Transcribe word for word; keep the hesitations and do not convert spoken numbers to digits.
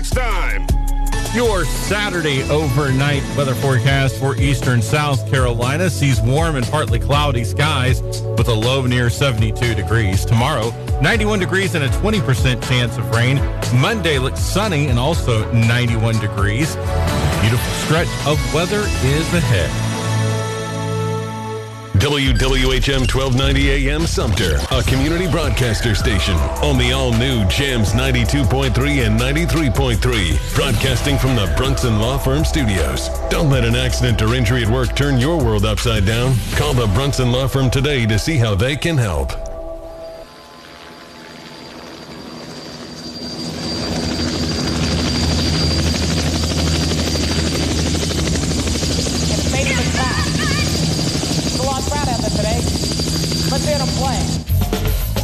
next time. Your Saturday overnight weather forecast for eastern South Carolina sees warm and partly cloudy skies with a low near seventy-two degrees. Tomorrow, ninety-one degrees and a twenty percent chance of rain. Monday looks sunny and also ninety-one degrees. Beautiful stretch of weather is ahead. W W H M twelve ninety A M Sumter, a community broadcaster station on the all-new Jams ninety-two point three and ninety-three point three, broadcasting from the Brunson Law Firm Studios. Don't let an accident or injury at work turn your world upside down. Call the Brunson Law Firm today to see how they can help.